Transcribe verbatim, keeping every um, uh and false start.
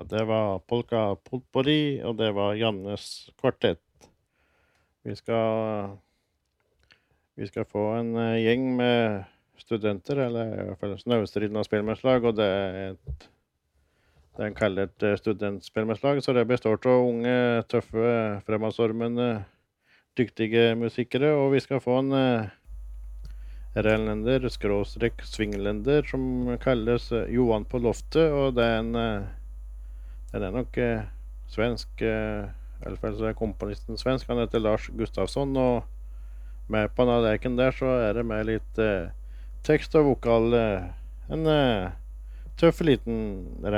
det var Polka Potpourri, og det var Jannes kvartett. Vi skal, vi skal få en eh, gjeng med studenter, eller i hvert fall snaustridende spillmannslag, og det er et det er en kallert eh, studentspillmannslag, så det består av unge, tøffe, fremadstormende, dyktige musikere, og vi skal få en eh, rennlender, skråstrek swinglender, som kalles eh, Johan på loftet, og det er en eh, den er nok eh, svensk, eh, i hvert fall så er komponisten svensk, han heter Lars Gustafsson, og med på denne leken der så er det med litt eh, tekst og vokal, eh, en eh, tøff liten